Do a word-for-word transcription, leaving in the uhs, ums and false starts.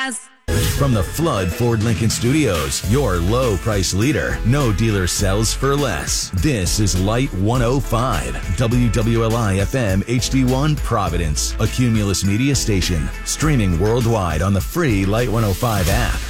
gas. From the Flood Ford Lincoln Studios, your low price leader. No dealer sells for less. This is Light one oh five, W W L I F M H D one Providence, a Cumulus media station. Streaming worldwide on the free Light one oh five app.